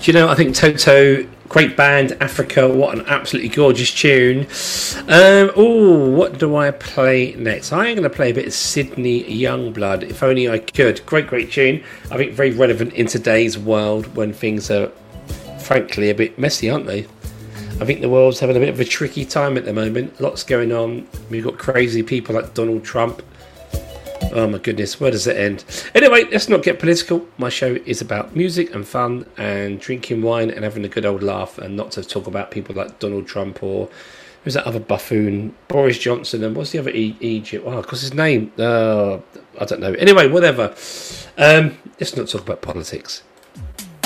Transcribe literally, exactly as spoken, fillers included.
Do you know, I think Toto, great band, Africa, what an absolutely gorgeous tune. Um, oh, what do I play next? I am going to play a bit of Sydney Youngblood, If Only I Could. Great, great tune. I think very relevant in today's world when things are, frankly, a bit messy, aren't they? I think the world's having a bit of a tricky time at the moment. Lots going on. We've got crazy people like Donald Trump. Oh my goodness, where does it end? Anyway, let's not get political. My show is about music and fun and drinking wine and having a good old laugh, and not to talk about people like Donald Trump or who's that other buffoon, Boris Johnson, and what's the other e- Egypt? Oh, what's his name? Uh, I don't know. Anyway, whatever. Um, let's not talk about politics.